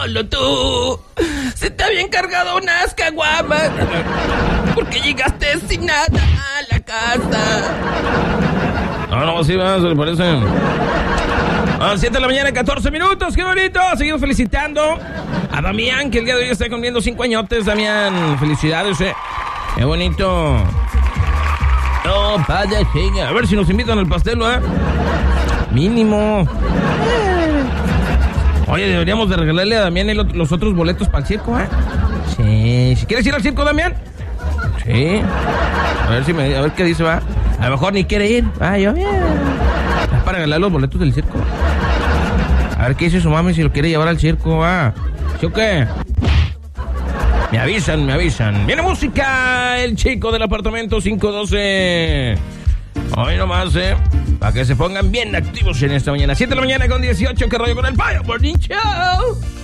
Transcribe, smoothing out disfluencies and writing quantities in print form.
solo tú. Se te habían cargado unas caguamas porque llegaste sin nada a la casa. No, sí, va, se le parece. A las 7 de la mañana, 14 minutos, qué bonito. Seguimos felicitando a Damián, que el día de hoy está cumpliendo 5 añotes. Damián, felicidades, qué bonito. No, vaya, chinga. A ver si nos invitan al pastel, ¿eh? Mínimo. Oye, deberíamos de regalarle a Damián los otros boletos para el circo, ¿eh? Sí. ¿Si quieres ir al circo, Damián? Sí. A ver qué dice, va. A lo mejor ni quiere ir. Yo bien. Es para regalar los boletos del circo. A ver qué dice su mami si lo quiere llevar al circo, va. ¿Sí o qué? Me avisan. Viene música, el chico del apartamento 512. Hoy nomás, para que se pongan bien activos en esta mañana. 7 de la mañana con 18, que rollo con el Payo Morning Show.